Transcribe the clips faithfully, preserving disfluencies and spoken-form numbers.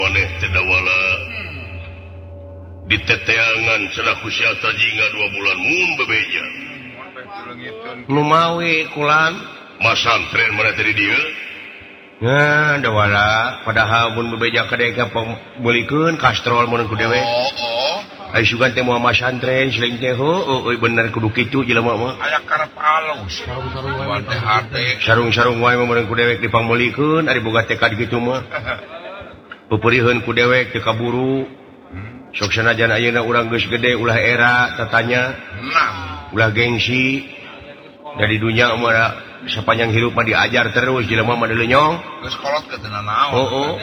maneh tedawala di teteangan cenah kusiata jingga dua bulan mun bebeja Lumawi kulan masantren mana tadi dia ya dawala padahal mun bebeja kadeka pembelikeun kastrol mun ku dewe oh oh ai sugan teh moal masantren selain teh heuh euy bener kudu kitu jelema mah aya karep alus sarung-sarung wae teh hate sarung-sarung wae mun ku dewek dipangmulikeun ari boga tekad kitu mah peupeurieun ku dewek teu kaburu sok sanajan ayeuna urang geus gede ulah era tatanya ulah gengsi dari dunia mah sapanjang hirup mah diajar terus jelema mah lenyong geus kolot ke teu naon oh oh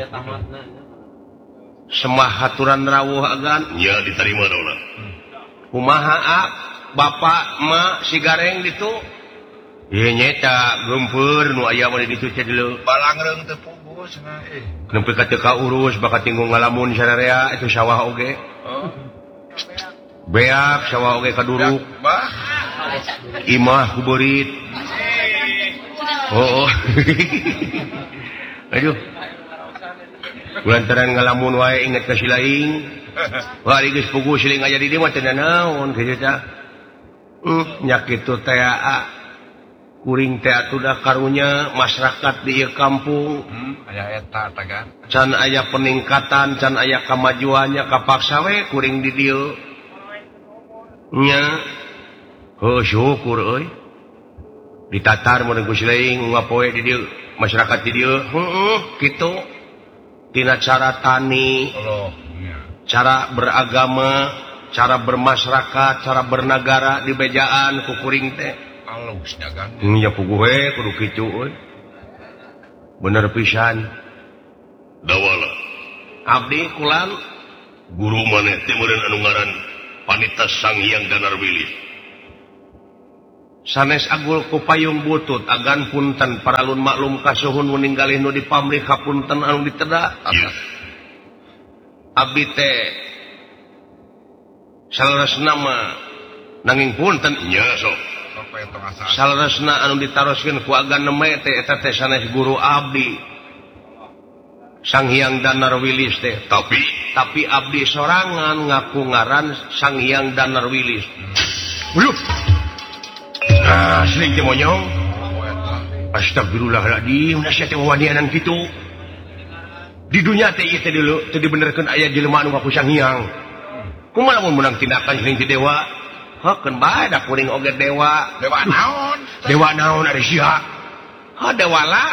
semah haturan rawuh agan nya diterima daula kumaha ah bapak emak si gareng ditu ieu nyeta geumpeur nu aya mah di ditu teh deuleu balangreung teu puguh cenah eh nempi ka teu kaurus bakal tinggal ngalamun sararea itu sawah oge oh beak sawah oge kaduruk bah imah kuberit oh, oh. aduh lantaran ngalamun wae inget ka si laing wah geus puguh siling aya di dieu mah teu naon kitu teh hmm nya kitu teh kuring teh atuh da karunya masyarakat di ieu kampung hmm aya eta teh kan can aya peningkatan can aya kamajuannya kapaksa we kuring di dieu nya heuh syukur euy ditatar mun ku si laing ngapoe di dieu masyarakat di dieu heeh kitu tina cara tani cara beragama cara bermasyarakat cara bernagara di bejaan ku kuring teh alus dagang nya puguh we kudu kitu euy bener pisan dawala abdi kulan guru maneh teh meureun anu ngaran Panita Sang Hyang Danar Wilis sanes agul ku payung butut agan punten paralun maklum kasuhun meninggalih nu di pamrih kapunten anu ditedak yes. abdi teh saleresna mah nanging punten nya sok saleresna anu ditaroskeun ku agan neme teh eta teh sanes guru abdi Sang Hyang Danar Wilis teh tapi tapi abdi sorangan ngaku ngaran Sang Hyang Danar Wilis Wuh. Ah, sering teh monyong. Astagfirullahaladzim, nasihat teh wawanianan kitu. Di dunia teh ieu teh deuleu teu dibenerkeun aya jelema anu ngaku Sang Hyang. Kumaha mun menang tindakan sering ti dewa? Hakeun bae da kuring oge dewa. dewa naon Dewa naon ari sia? Ha dewala.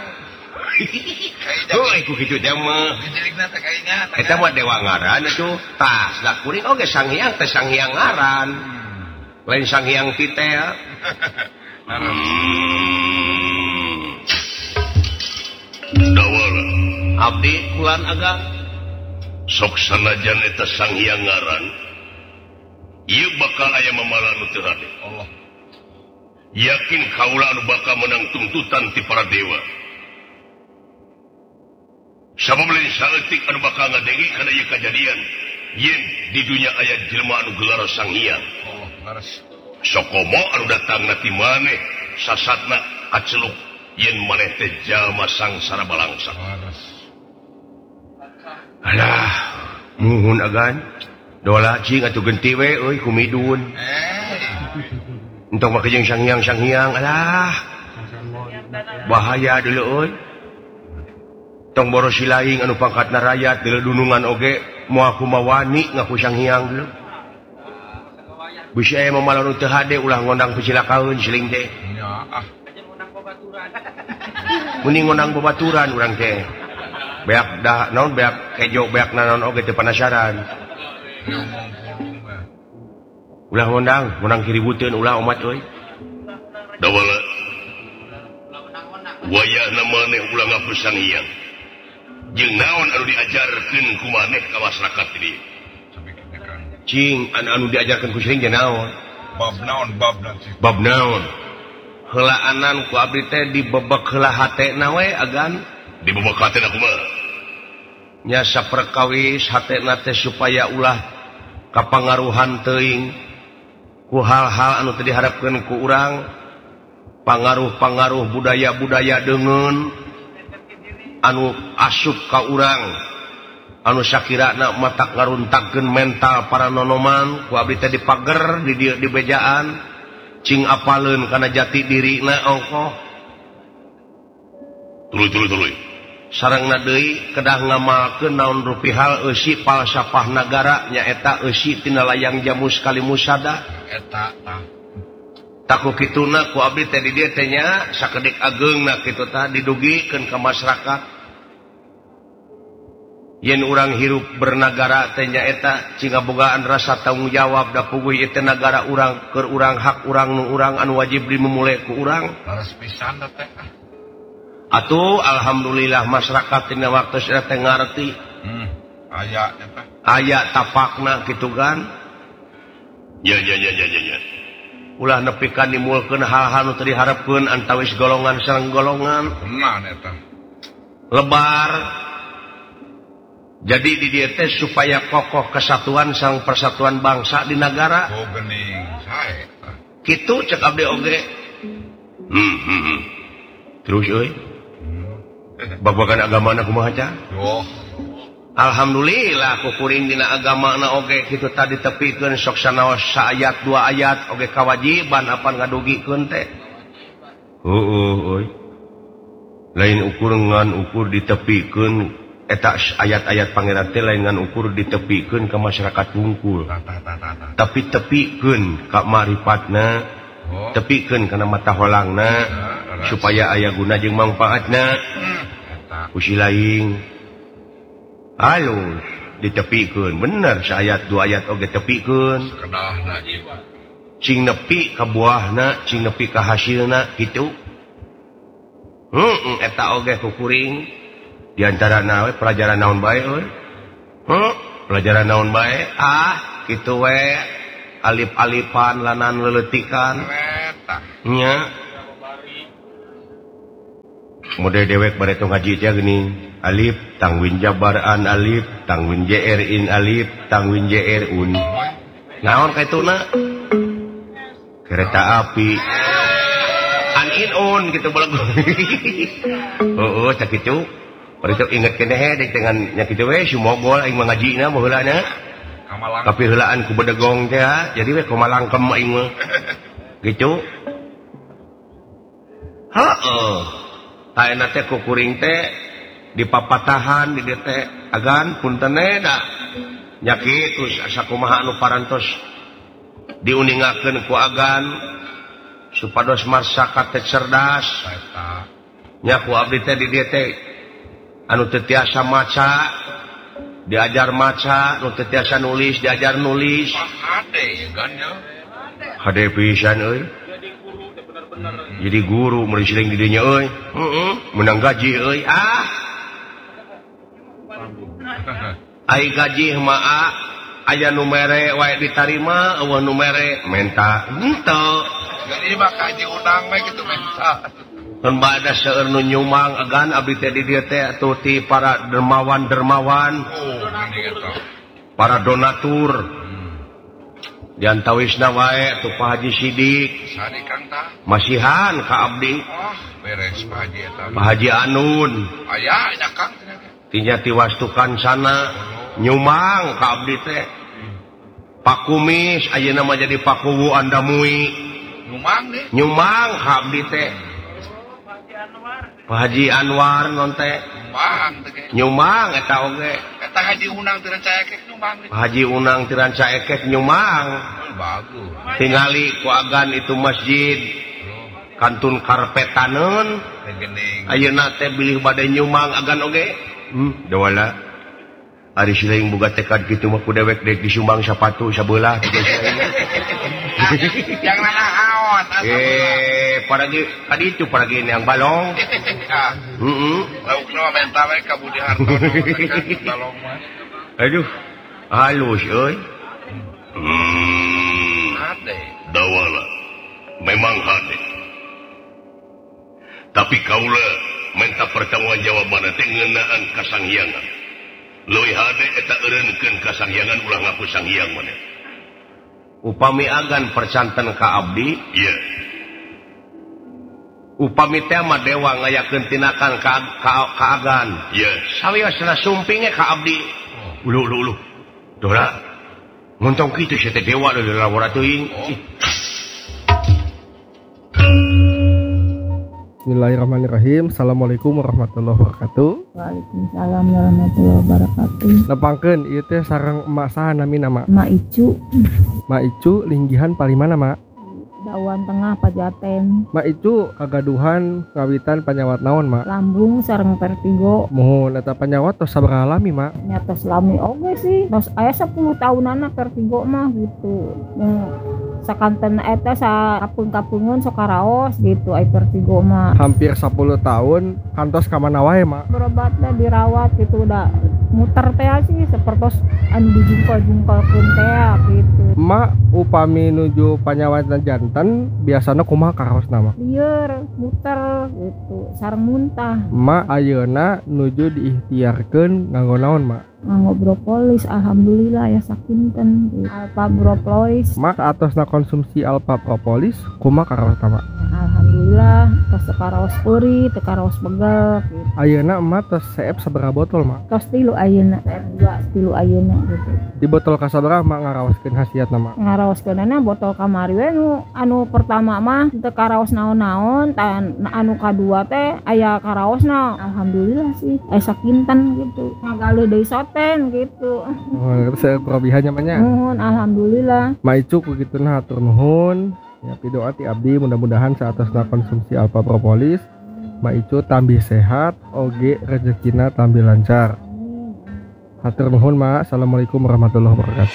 Heuh ku kitu teh mah. dijelikna teh kaingat Eta mah dewa ngaran atuh. Tas da kuring oge Sang Hyang teh Sang Hyang ngaran. Lain Sang Hyang ti teh. dawala Abdi kulan agang sok sanajan eta Sang Hyang ngaran ieu bakal aya mamala nu teu hade Allah yakin kaula anu bakal menang tuntutan ti para dewa sabab lain saeutik anu bakal ngadengi kana ieu kajadian yen di dunia aya jelema anu gelar Sang Hyang Allah laras sokomo anu datangna ti maneh sasatna kaceluk yen maneh teh jalma sangsara balangsa laras alah muhun agan dola cing atuh genti we euy kumidun eh entong make jeung Sang Hyang Sang Hyang alah bahaya deuleu euy tong boros si laing anu pangkatna rakyat deuleu dunungan oge moal kumawani ngaku Sang Hyang deuleu bisa aya mamala nu teu hade ulah ngondang picilakaeun siling teh nya ah mending ngondang babaturan urang teh beak dah naon beak kejo beak naon oge teu penasaran ulah ngondang ngondang kiributeun ulah umat euy dawala wayahna maneh ulah ngaku Sang Hyang jeung naon anu diajarkeun ku maneh ka masyarakat ieu cing anu, anu diajarkeun ku sering ge naon bab naon bab nanti bab naon heulaanan ku abdi teh dibebek heula hatena we agan dibebek hatena kumaha nya saperkawis hatena teh supaya ulah kapangaruhan teuing ku hal-hal anu teu diharapkeun ku urang pangaruh-pangaruh budaya-budaya deungeun anu asup ka urang anu Shakira mata ngaruntakeun mental para nonoman ku abdi teh dipager di di, di bejaan cing apaleun kana jati dirina ongkoh tuluy-tuluy sarengna deui kedah ngamalkeun naon rupihal eusi falsafah nagara nyaeta eusi tina layang jamu sekali musada eta tah taku kituna ku abdi teh di dieu teh nya sakedik ageungna kitu tah didugikeun ka masyarakat yen urang hirup bernagara teh nyaeta cingabogaan rasa tanggung jawab da puguh ieu teh nagara urang keur urang hak urang nu urang anu wajib dimulai ku urang harus pisan teh atuh alhamdulillah masyarakat tina waktu saya teh ngarti hmm aya eta aya tapakna kitu kan ya ya ya ya ya ya ulah nepi ka nimulkeun hal-hal nu teu diharepkeun antawis golongan sareng golongan tenan eta lebar. Jadi di dieu teh supaya kokoh kesatuan sareng persatuan bangsa di negara. Oh geuning sae. Kitu cek abdi oge. hmm hmm, hmm. Terus euy. Babagan agamana kumaha ca? Yo. Alhamdulillah ku kuring dina agamana oge kitu tadi tepikeun sok sanaos saayat dua ayat oge kawajiban apan ngadugikeun teh. Heueuh euy. Lain ukur ngan ukur ditepikeun eta ayat-ayat pangeran teh lain ngan ukur ditepikeun ka masyarakat wungkul. Tapi tepikeun ka marifatna, oh. tepikeun kana mata holangna Nah, supaya aya guna jeung mangpaatna. Hmm. Eta. Kusi laing halus ditepikeun bener saayat dua ayat oge tepikeun. Kedahna ieu. Cing nepi ka buahna, cing nepi ka hasilna kitu. Heeh eta oge ku kuring di antara nawe pelajaran naon bae euy. Heh, pelajaran naon bae? Ah, kitu we alif-alifan lanan leuletikan. Eta. Nya. Model dewek bare tong ngaji teh geuning. Alif tangwin jabaran alif, tangwin jr in alif, tangwin jr un. Naon kaituna? Kereta api. An in un gitu balagu. Heueuh cak kitu. Pada itu ingat kene he dengan nya kitu we sumogol aing mangajina baheulana. Kamalang. Tapi heulaan ku bedegong teh jadi we kumalangkem aing mah. Gitu. Heeh. Taena teh ku kuring teh dipapatahan di dieu teh agan punten da. Nya kitu sakumaha anu parantos diuningakeun ku agan supados masyarakat teh cerdas. Eta. Nya ku abdi teh di dieu teh anu teu tiasa maca diajar maca, anu teu tiasa nulis diajar nulis. Hade kan ya. Hade pisan euy. Jadi guru meuli siling di dieu nya euy. Heeh, menang gaji euy. Ah. Ai gaji mah aya nu mere wae ditarima, eueuh nu mere menta henteu. Jadi mah kaji undang we kitu menta. Mun bada seueur nu nyumang agan abdi teh di dieu teh atuh ti para dermawan-dermawan, Oh, geuning eta. para donatur. Diantawisna wae atuh Pak Haji Sidik, Sadi Kang tah. masihan ka abdi Ah, beres Pak Haji eta. Pak Haji Anun. Aya nya Kang. Tinya tiwastukan sana nyumang ka abdi teh. Pak Kumis ayeuna mah jadi Pak Kuwu Andamui. Ngumang deh. Nyumang ka abdi teh. Pak Haji Anwar non teh Ngumang teh. ge. nyumang eta oge. Eta haji unang teu caekek ngumang deh. Pak Haji Unang Tiranca Ekek nyumang. Oh, bagus. Tingali ku agan itu masjid kantun karpetaneun. Teh geuning. Ayeuna teh bilih bade nyumang agan oge. Hmm, dawala. Ari sileung boga tekad kitu mah ku dewek dek disumbang sapatu sabelah. Yang nanaon asa Eh, paragi tadi itu paragi yang balong. Ah, Heeh. laukna mah menta we ka Budi Hartono kan balong mah. Aduh. Halus euy. hmm Hade. dawala memang hade tapi kaula menta pertanggung jawaban teh ngeunaan kasanghiangan leuwih hade eta eureunkeun kasanghiangan ulah ngaku sanghiang maneh. Upami agan percanten ka abdi, Iya. upami teh mah dewa ngayakeun tinakan ka ka kaagan. Yes. Sawiosna sumpingnya ka abdi. Ulu ulu ulu. Dora. Ngontong kitu si teh dewa dari laboratorium. Bismillahirrahmanirrahim. Assalamualaikum warahmatullahi wabarakatuh. Waalaikumsalam warahmatullahi wabarakatuh. Nepangkeun ieu teh sareng emak saha nami nama? Mak Icu. Mak Icu linggihan palimana, Mak? Dawan Tengah Pajaten. Mak Icu kagaduhan ngawitan panyawat naon, Mak? Lambung sareng vertigo. Mohon eta panyawat tos sabaraha lami, Mak? Nyatos lami oge sih. Tos aya sepuluh tahunana vertigo mah gitu. Yang sakanten eta sa kapung-kapungeun sok karaos gitu ai vertigo mah. Hampir sepuluh tahun kantos ka mana wae, Mak? Berobat dah dirawat gitu udah muter teh sih sapertos anu dijungkal-jungkalkeun teh gitu. Mak upami nuju panyawatan janten biasana kumaha karaosna, Mak? Lieur muter gitu sareng muntah. Mak ayeuna nuju diikhtiarkeun nganggo naon, Mak? Nganggo propolis, alhamdulillah ya sakinten alpa propolis. Mak atosna konsumsi alpa propolis kumaha karaosna, Mak? Alhamdulillah tos teu karaos peuri, teu karaos begel gitu. Ayeuna emak tos seep sabaraha botol, Mak? Tos tilu ayeuna, dua tilu ayeuna gitu. Di botol kasabaraha Mak ngaraoskeun khasiatna, Mak? Ngaraoskeunana botol kamari we nu anu pertama mah teu karaos naon-naon, tan anu kadua teh aya karaosna. Alhamdulillah sih aya sakinten gitu. Ngagaluh deui soten gitu. Oh, terus kelebihannya mah nya. Nuhun alhamdulillah. Ma Icu kugituna hatur nuhun. Ya pidoa ti abdi mudah-mudahan saatosna konsumsi alpha propolis Ma Icu tambih sehat, oge rezekina tambih lancar. Hatur nuhun, Ma. Assalamualaikum warahmatullahi wabarakatuh.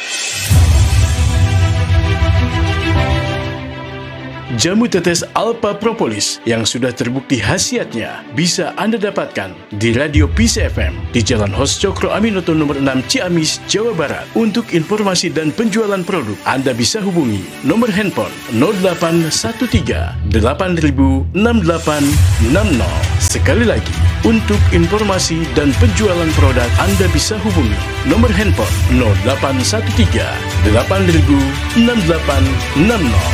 Jamu tetes Alpha Propolis yang sudah terbukti khasiatnya bisa Anda dapatkan di Radio Peace F M di Jalan Hos Cokro Aminoto nomor enam Ciamis, Jawa Barat. Untuk informasi dan penjualan produk, Anda bisa hubungi nomor handphone nol delapan satu tiga delapan nol enam delapan enam nol. Sekali lagi, untuk informasi dan penjualan produk, Anda bisa hubungi nomor handphone nol delapan satu tiga delapan nol enam delapan enam nol.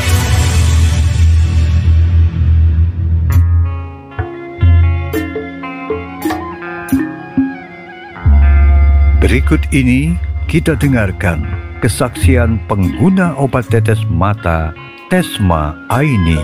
Berikut ini kita dengarkan kesaksian pengguna obat tetes mata Tesma Aini.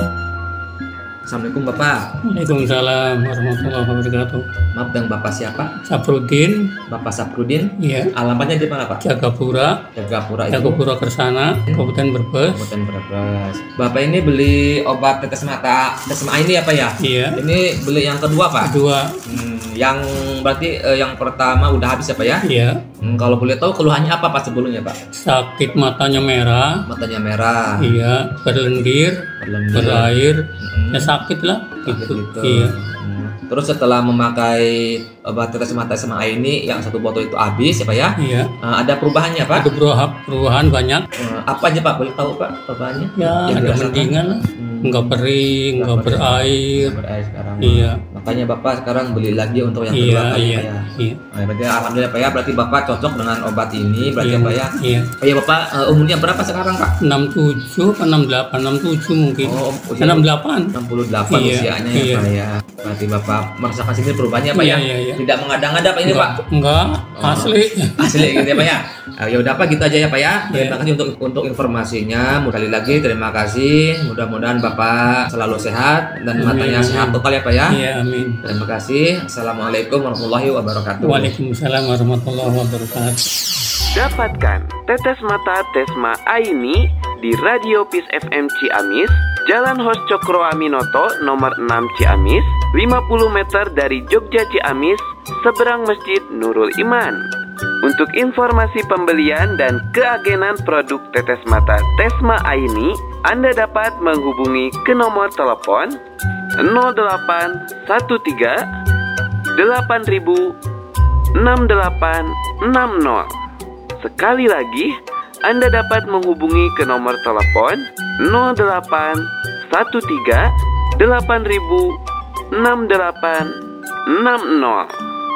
Assalamualaikum Bapak. Waalaikumsalam warahmatullahi wabarakatuh. Maaf, dengan Bapak siapa? Saprudin. Bapak Saprudin. Iya. Alamatnya di mana Pak? Jagapura. Jagapura itu. Jagapura Kersana, Kabupaten Brebes. Kabupaten Brebes. Bapak ini beli obat tetes mata Tesma Aini apa ya? Iya. Ini beli yang kedua Pak? Kedua. Hmm, yang berarti eh, yang pertama udah habis ya Pak ya? Iya. Hmm, kalau boleh tahu keluhannya apa Pak sebelumnya Pak? Sakit matanya merah. Matanya merah. Iya. Berlendir. Berlendir. Berair. Hmm. Ya sakit lah. Gitu. gitu. Iya. Hmm. Terus setelah memakai obat tetes mata Tesma Aini yang satu botol itu habis ya Pak ya? Iya. Uh, ada perubahannya Pak? Ada perubahan, perubahan banyak. Uh, apa aja Pak? Boleh tahu Pak perubahannya? Ya, Yang ada dirasakan? mendingan lah. Hmm. Enggak kering, enggak Nggak berair. berair. Nggak berair sekarang. Iya. Makanya Bapak sekarang beli lagi untuk yang Iya, kedua kali iya. Pak ya. Iya. Nah, berarti alhamdulillah Pak ya, berarti Bapak cocok dengan obat ini berarti Iya. ya Pak ya. Iya. Oh iya Bapak, uh, umurnya berapa sekarang Pak? enam puluh tujuh atau enam puluh delapan, enam puluh tujuh mungkin. Oh, usia enam puluh delapan. enam puluh delapan Iya, usianya ya iya. Pak ya. Berarti Bapak merasakan sini perubahannya Pak Iya, ya. iya, iya. Tidak mengada-ngada Pak ini Pak. Enggak, enggak, Oh. asli. Asli gitu ya Pak ya. Uh, ya udah Pak, gitu aja ya Pak ya. Terima Iya. kasih untuk untuk informasinya. Sekali lagi terima kasih. Mudah-mudahan Bapak selalu sehat dan Amin, matanya amin. sehat total ya Pak ya. Iya, amin. Terima kasih. Assalamualaikum warahmatullahi wabarakatuh. Waalaikumsalam warahmatullahi wabarakatuh. Dapatkan tetes mata Tesma Aini di Radio Peace F M Ciamis, Jalan Hos Cokro Aminoto nomor enam Ciamis, lima puluh meter dari Jogja Ciamis, seberang Masjid Nurul Iman. Untuk informasi pembelian dan keagenan produk tetes mata Tesma Aini, Anda dapat menghubungi ke nomor telepon nol delapan satu tiga delapan nol enam delapan enam nol. Sekali lagi, Anda dapat menghubungi ke nomor telepon nol delapan satu tiga delapan nol enam delapan enam nol.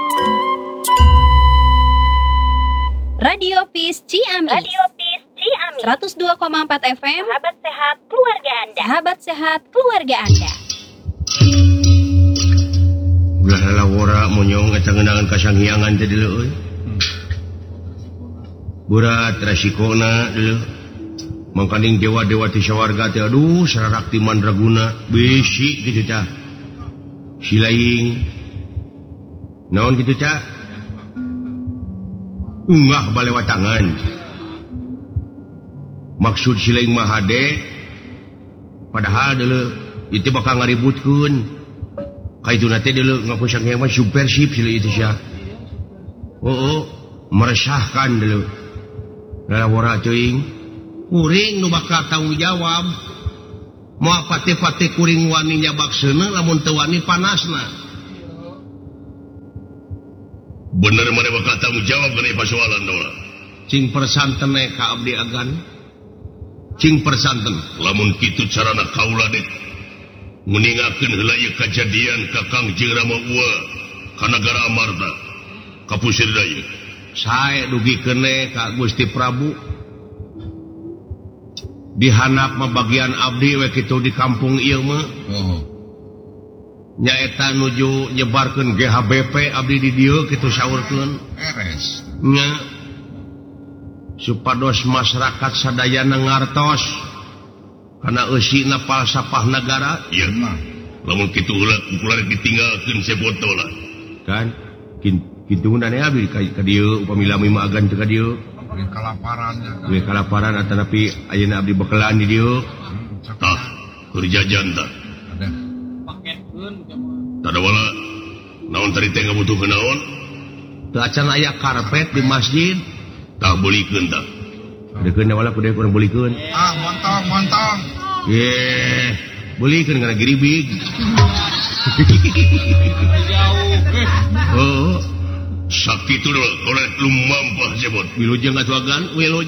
Radio Peace Ciamis. Radio Peace Ciamis. seratus dua koma empat F M. Sahabat sehat keluarga Anda. Sahabat sehat keluarga Anda. Belah lawora monyong eta ngeundangan kasanghiangan teh deuleu euy. Berat resikona deuleu. Mangkaning dewa-dewa ti sawarga teh aduh sararak ti mandraguna bisi kitu tah. Silaing. Naon kitu tah? Ungah balewat tangan. Maksud silaing mah hade padahal deuleu itu bakal ngaributkeun. Kaitu nate dulu ngaku sang mah subversif sila itu sia. Oh, oh meresahkan dulu. Lalawara teuing, kuring nu bakal tanggung jawab. Moal pate-pate kuring wani nyabakseuna lamun teu wani panasna. Bener mana bakal tanggung jawab kana persoalan doa. Cing persanten ka abdi agan. Cing persanten lamun kitu carana kaula dek meningakeun heula ieu kajadian ka Kang Jeung Rama Ua ka nagara Amarta ka pusir daya. Sae dugikeun ka Gusti Prabu. Dihanap mah bagian abdi we kitu di kampung ieu mah. Oh. Nyaeta nuju nyebarkeun G H B P abdi di dieu kitu saurkeun. Beres. Nya supados masyarakat sadayana ngartos kana eusina palsafah negara. Iya mah. Lamun kitu heula kumpulan ditinggalkeun sebotol lah. Kan kitu nane abdi ka dieu upami lami mah agan teu ka dieu. Kalaparan ya. We kalaparan atanapi ayeuna abdi bekelan di dieu. Tah, kerja janda. Ada. Tada wala naon tadi teh ngabutuhkeun naon? Teu acan aya karpet di masjid. Tah beulikeun tah. Dekeun wala kudu kurang beulikeun. Ah, montong, montong. Ye, beulikeun kana giribig. Oh, sakitu dulu, kalau lumampah sebut. Wilujeng atuh agan, wilujeng